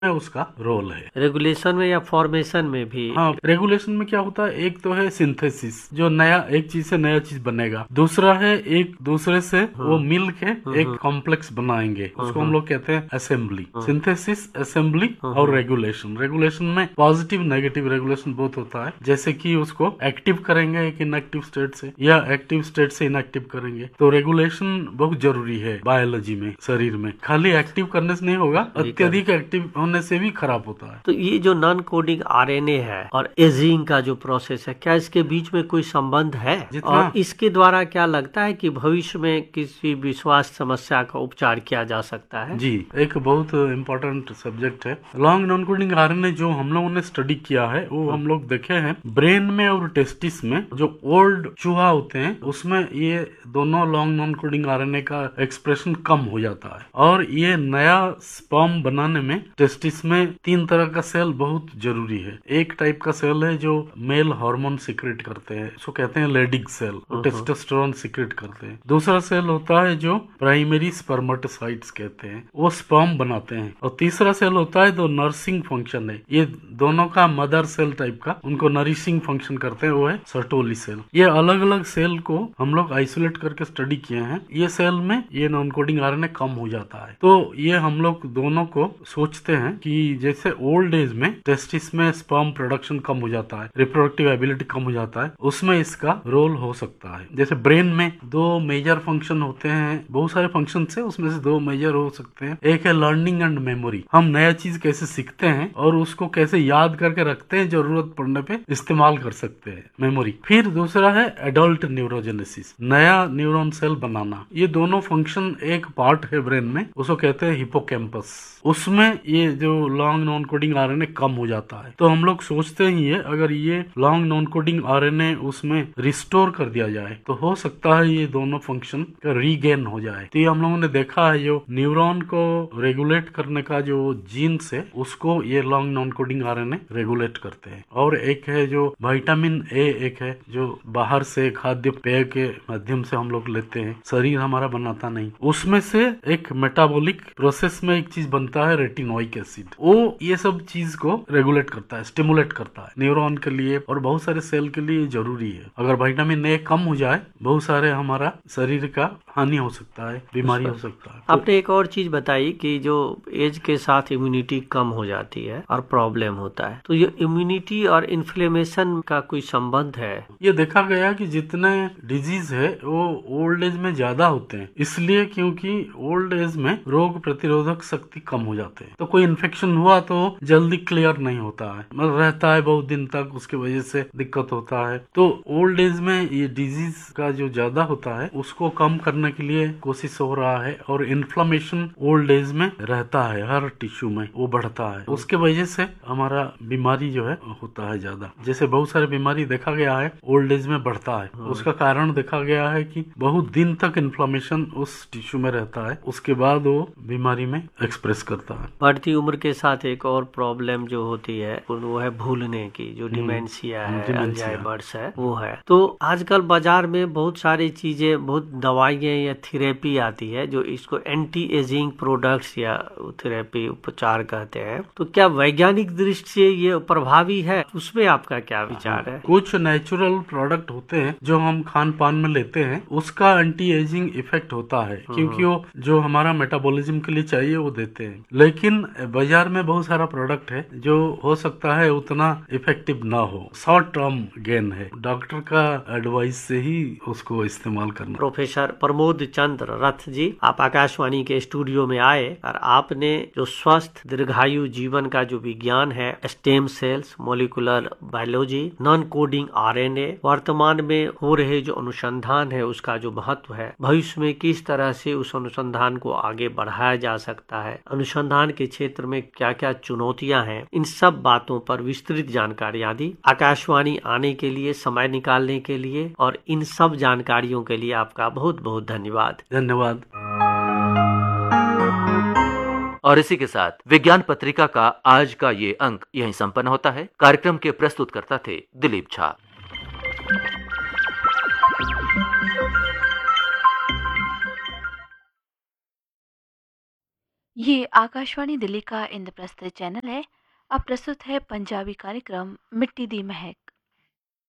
में उसका रोल है। रेगुलेशन में या फॉर्मेशन में भी? हाँ, रेगुलेशन में क्या होता है, एक तो है सिंथेसिस, जो नया एक चीज से नया चीज बनेगा। दूसरा है एक दूसरे से वो मिल के एक कॉम्प्लेक्स बनाएंगे, उसको हम लोग कहते हैं असेंबली। सिंथेसिस, असेंबली और रेगुलेशन। रेगुलेशन में पॉजिटिव नेगेटिव रेगुलेशन बहुत होता है, जैसे कि उसको एक्टिव करेंगे एक इनएक्टिव स्टेट से या एक्टिव स्टेट से इनएक्टिव करेंगे। तो रेगुलेशन बहुत जरूरी है बायोलॉजी में, शरीर में। खाली एक्टिव करने से नहीं होगा, अत्यधिक एक्टिव होने से भी खराब होता है। तो ये जो नॉन कोडिंग आरएनए है और एजिंग का जो प्रोसेस है, क्या इसके बीच में कोई संबंध है? और इसके द्वारा क्या लगता है कि भविष्य में किसी भी स्वास्थ्य समस्या का उपचार किया जा सकता है? जी, एक बहुत इम्पोर्टेंट सब्जेक्ट है लॉन्ग नॉन कोडिंग आरएनए। जो हम लोगों ने स्टडी किया है वो हम लोग देखे हैं ब्रेन में और टेस्टिस में। जो ओल्ड चूहा होते हैं उसमें ये दोनों लॉन्ग नॉन कोडिंग आरएनए का एक्सप्रेशन कम हो जाता है, और ये नया स्पर्म बनाने में टेस्टिस में 3 तरह का सेल बहुत जरूरी है। एक टाइप का सेल है जो मेल हार्मोन सिक्रेट करते हैं, उसको कहते हैं लेडिग सेल, वो टेस्टोस्टेरोन सिक्रेट करते हैं। दूसरा सेल होता है जो प्राइमरी स्पर्मेटोसाइट्स कहते हैं, वो स्पर्म बनाते हैं। और तीसरा सेल होता है जो नर्सिंग फंक्शन है, ये दोनों का मदर सेल टाइप का, उनको नरिशिंग फंक्शन करते हैं, वो है सर्टोली सेल। ये अलग अलग सेल को हम लोग आइसोलेट करके स्टडी किए हैं। ये सेल में ये नॉन कोडिंग आरएनए कम हो जाता है। तो ये हम लोग दोनों को सोचते हैं कि जैसे ओल्ड एज में टेस्टिस में स्पर्म प्रोडक्शन कम हो जाता है, रिप्रोडक्टिव एबिलिटी कम हो जाता है, उसमें इसका रोल हो सकता है। जैसे ब्रेन में 2 मेजर फंक्शन होते हैं, बहुत सारे फंक्शन है, उसमें से 2 मेजर हो सकते हैं। एक है लर्निंग एंड मेमोरी, हम नया चीज कैसे सीखते हैं और उसको कैसे याद करके रखते हैं, जरूरत पड़ने पे इस्तेमाल कर सकते हैं, मेमोरी। फिर दूसरा है एडल्ट न्यूरोजेनेसिस, नया न्यूरॉन सेल बनाना। ये दोनों फंक्शन एक पार्ट है ब्रेन में, उसको कहते हैं हिपोकैम्पस। उसमें ये जो लॉन्ग नॉन कोडिंग आरएनए कम हो जाता है। तो हम लोग सोचते ही है अगर ये लॉन्ग नॉन कोडिंग आरएनए उसमें रिस्टोर कर दिया जाए तो हो सकता है ये दोनों फंक्शन का रीगेन हो जाए। तो ये हम लोगों ने देखा है जो न्यूरॉन को रेगुलेट करने का जो जीन्स है उसको ये long non coding RNA regulate करते हैं। और एक है जो विटामिन ए, एक है जो बाहर से खाद्य पेय के माध्यम से हम लोग लेते हैं, शरीर हमारा बनाता नहीं, उसमें से एक मेटाबॉलिक प्रोसेस में एक चीज बनता है रेटिनोइक एसिड, वो ये सब चीज को रेगुलेट करता है, स्टिमुलेट करता है न्यूरॉन के लिए और बहुत सारे सेल के लिए जरूरी है। अगर विटामिन ए कम हो जाए बहुत सारे हमारा शरीर का हानि हो सकता है, बीमारी हो सकता है। आपने एक और चीज बताई कि जो एज के साथ इम्यूनिटी कम हो जाती है और प्रॉब्लम होता है, तो ये इम्यूनिटी और इन्फ्लेमेशन का कोई संबंध है? ये देखा गया कि जितने डिजीज है वो ओल्ड एज में ज्यादा होते हैं, इसलिए क्योंकि ओल्ड एज में रोग प्रतिरोधक शक्ति कम हो जाते हैं। तो कोई इन्फेक्शन हुआ तो जल्दी क्लियर नहीं होता है, मतलब रहता है बहुत दिन तक, उसके वजह से दिक्कत होता है। तो ओल्ड एज में ये डिजीज का जो ज्यादा होता है उसको कम करने के लिए कोशिश हो रहा है। और इन्फ्लेमेशन ओल्ड एज में रहता है, हर टिश्यू में वो बढ़ता है, उसके वजह से हमारा बीमारी जो है होता है ज्यादा। जैसे बहुत सारे बीमारी देखा गया है ओल्ड एज में बढ़ता है, उसका कारण देखा गया है कि बहुत दिन तक इन्फ्लेमेशन उस टिश्यू में रहता है, उसके बाद वो बीमारी में एक्सप्रेस करता है। बढ़ती उम्र के साथ एक और प्रॉब्लम जो होती है वो है भूलने की, जो डिमेंशिया है, अल्जाइमर्स है, वो है। तो आजकल बाजार में बहुत सारी चीजें, बहुत दवाइयाँ या थेरेपी आती है जो इसको एंटी एजिंग प्रोडक्ट्स या थेरेपी उपचार कहते हैं। तो क्या वैज्ञानिक दृष्टि से ये प्रभावी है? उसमें आपका क्या विचार है? कुछ नेचुरल प्रोडक्ट होते हैं जो हम खान पान में लेते हैं, उसका एंटी एजिंग इफेक्ट होता है, क्योंकि वो जो हमारा मेटाबॉलिज्म के लिए चाहिए वो देते हैं। लेकिन बाजार में बहुत सारा प्रोडक्ट है जो हो सकता है उतना इफेक्टिव ना हो, शॉर्ट टर्म गेन है, डॉक्टर का एडवाइस से ही उसको इस्तेमाल करना। प्रोफेसर प्रमोद चंद्र रथ जी, आप आकाशवाणी के स्टूडियो में आए और आपने जो स्वस्थ दीर्घायु जीवन का जो विज्ञान है, stem cells, molecular biology, non coding RNA, वर्तमान में हो रहे जो अनुसंधान है उसका जो महत्व है, भविष्य में किस तरह से उस अनुसंधान को आगे बढ़ाया जा सकता है, अनुसंधान के क्षेत्र में क्या क्या चुनौतियां हैं, इन सब बातों पर विस्तृत जानकारियां दी। आकाशवाणी आने के लिए, समय निकालने के लिए और इन सब जानकारियों के लिए आपका बहुत बहुत धन्यवाद। धन्यवाद। और इसी के साथ विज्ञान पत्रिका का आज का ये अंक यहीं संपन्न होता है। कार्यक्रम के प्रस्तुतकर्ता थे दिलीप झा। ये आकाशवाणी दिल्ली का इंद्रप्रस्थ चैनल है। अब प्रस्तुत है पंजाबी कार्यक्रम मिट्टी दी महक।